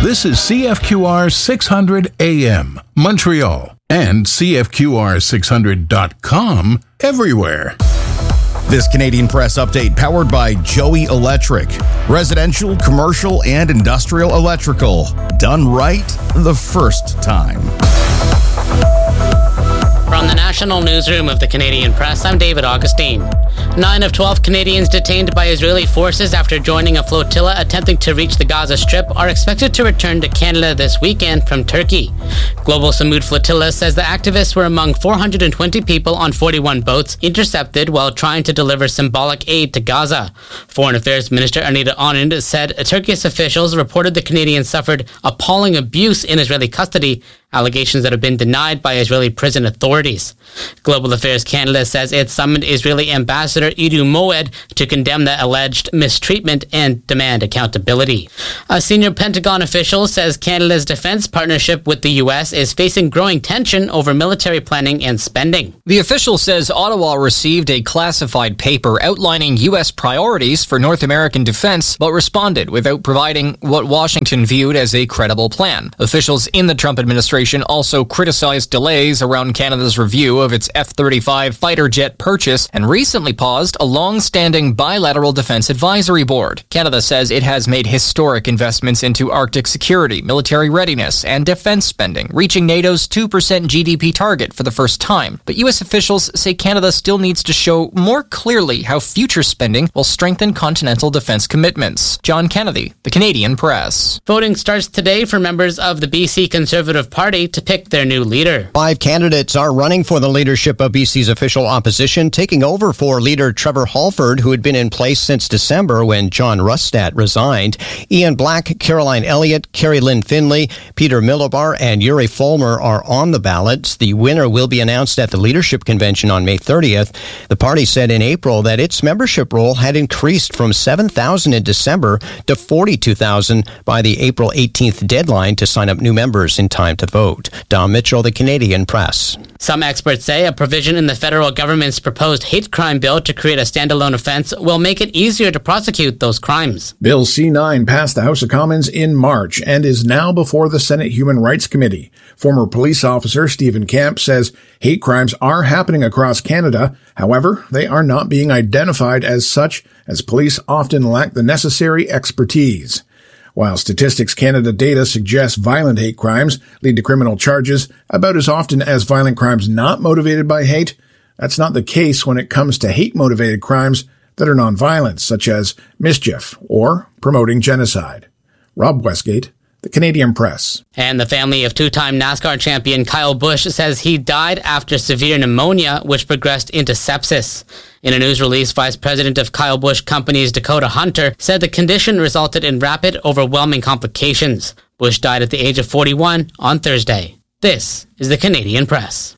This is CFQR 600 AM, Montreal, and CFQR600.com everywhere. This Canadian Press update powered by Joey Electric. Residential, commercial, and industrial electrical. Done right the first time. From the National Newsroom of the Canadian Press, I'm David Augustine. 9 of 12 Canadians detained by Israeli forces after joining a flotilla attempting to reach the Gaza Strip are expected to return to Canada this weekend from Turkey. Global Samud Flotilla says the activists were among 420 people on 41 boats intercepted while trying to deliver symbolic aid to Gaza. Foreign Affairs Minister Anita Anand said Turkish officials reported the Canadians suffered appalling abuse in Israeli custody, allegations that have been denied by Israeli prison authorities. Global Affairs Canada says it summoned Israeli Ambassador Edu Moed to condemn the alleged mistreatment and demand accountability. A senior Pentagon official says Canada's defense partnership with the U.S. is facing growing tension over military planning and spending. The official says Ottawa received a classified paper outlining U.S. priorities for North American defense, but responded without providing what Washington viewed as a credible plan. Officials in the Trump administration also criticized delays around Canada's review of its F-35 fighter jet purchase and recently paused a long-standing bilateral defense advisory board. Canada says it has made historic investments into Arctic security, military readiness, and defense spending, reaching NATO's 2% GDP target for the first time. But U.S. officials say Canada still needs to show more clearly how future spending will strengthen continental defense commitments. John Kennedy, The Canadian Press. Voting starts today for members of the BC Conservative Party to pick their new leader. 5 candidates are running for the leadership of BC's official opposition, taking over for leader Trevor Halford, who had been in place since December when John Rustad resigned. Ian Black, Caroline Elliott, Carrie Lynn Finlay, Peter Milobar, and Yuri Fulmer are on the ballots. The winner will be announced at the leadership convention on May 30th. The party said in April that its membership roll had increased from 7,000 in December to 42,000 by the April 18th deadline to sign up new members in time to vote. Don Mitchell, The Canadian Press. Some experts say a provision in the federal government's proposed hate crime bill to create a standalone offense will make it easier to prosecute those crimes. Bill C-9 passed the House of Commons in March and is now before the Senate Human Rights Committee. Former police officer Stephen Camp says hate crimes are happening across Canada. However, they are not being identified as such, as police often lack the necessary expertise. While Statistics Canada data suggests violent hate crimes lead to criminal charges about as often as violent crimes not motivated by hate, that's not the case when it comes to hate-motivated crimes that are nonviolent, such as mischief or promoting genocide. Rob Westgate, The Canadian Press. And the family of two-time NASCAR champion Kyle Busch says he died after severe pneumonia, which progressed into sepsis. In a news release, Vice President of Kyle Busch Company's Dakota Hunter said the condition resulted in rapid, overwhelming complications. Busch died at the age of 41 on Thursday. This is The Canadian Press.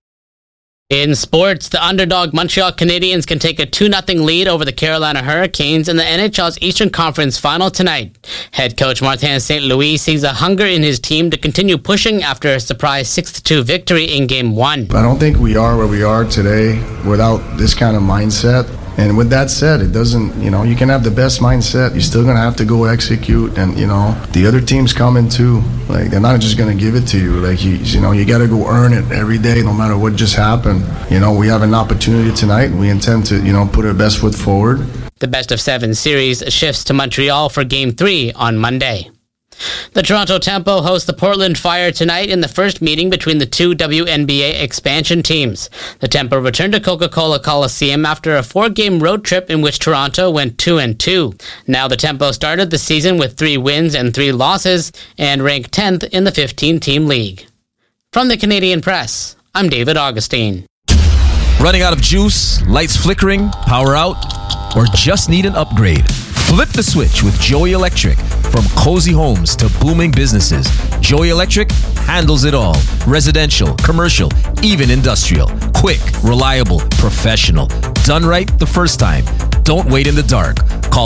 In sports, the underdog Montreal Canadiens can take a 2-0 lead over the Carolina Hurricanes in the NHL's Eastern Conference Final tonight. Head coach Martin St. Louis sees a hunger in his team to continue pushing after a surprise 6-2 victory in Game 1. I don't think we are where we are today without this kind of mindset. And with that said, it doesn't, you can have the best mindset. You're still going to have to go execute. And, the other team's coming too. Like, they're not just going to give it to you. Like, you got to go earn it every day, no matter what just happened. We have an opportunity tonight. We intend to, put our best foot forward. The best of 7 series shifts to Montreal for Game 3 on Monday. The Toronto Tempo hosts the Portland Fire tonight in the first meeting between the two WNBA expansion teams. The Tempo returned to Coca-Cola Coliseum after a 4-game road trip in which Toronto went 2-2. Now the Tempo started the season with 3 wins and 3 losses and ranked 10th in the 15-team league. From the Canadian Press, I'm David Augustine. Running out of juice, lights flickering, power out, or just need an upgrade? Flip the switch with Joey Electric. From cozy homes to booming businesses, Joey Electric handles it all. Residential, commercial, even industrial. Quick, reliable, professional. Done right the first time. Don't wait in the dark. Call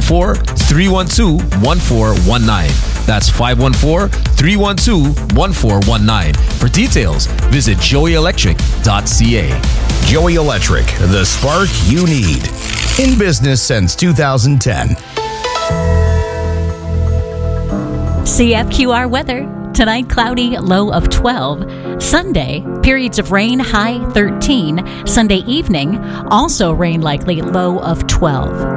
514-312-1419. That's 514-312-1419. For details, visit joeyelectric.ca. Joey Electric, the spark you need. In business since 2010. CFQR weather. Tonight, cloudy, low of 12. Sunday, periods of rain, high 13. Sunday evening, also rain likely, low of 12.